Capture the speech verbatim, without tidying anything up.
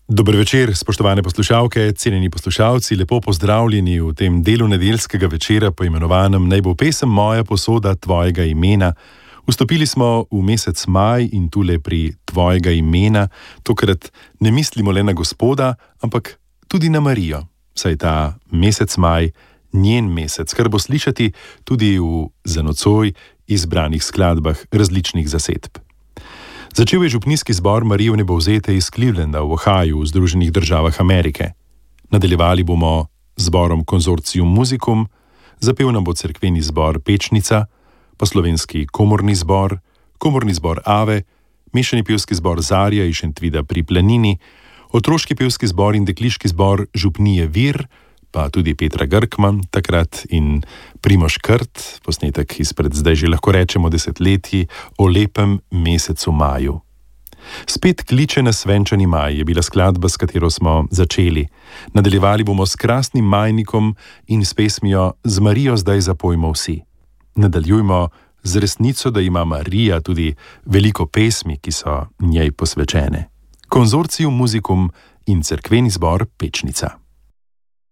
Dober večer, spoštovane poslušalke, cenjeni poslušalci, lepo pozdravljeni v tem delu nedeljskega večera, poimenovanem Naj bo pesem moja posoda tvojega imena. Vstopili smo v mesec maj in tule pri tvojega imena, tokrat ne mislimo le na Gospoda, ampak tudi na Marijo, saj ta mesec maj, njen mesec, kar bo slišati tudi v za nocoj izbranih skladbah različnih zasedb. Začel je župnijski zbor Marije Vnebovzete iz Clevelanda v Ohaju v Združenih državah Amerike. Nadaljevali bomo zborom Konzorcium Musicum, zapel nam bo cerkveni zbor Pečnica, pa slovenski komorni zbor, komorni zbor Ave, mešani pevski zbor Zarja iz Šentvida pri Planini, otroški pevski zbor in dekliški zbor Župnije Vir, pa tudi Petra Grkman takrat in Primož Krt, posnetek izpred zdaj že lahko rečemo desetletji, o lepem mesecu maju. Spet kliče na svenčani maj je bila skladba, s katero smo začeli. Nadaljevali bomo s krasnim majnikom in s pesmijo Z Marijo zdaj zapojmo vsi. Nadaljujmo z resnico, da ima Marija tudi veliko pesmi, ki so njej posvečene. Konzorcium Musicum in cerkveni zbor Pečnica.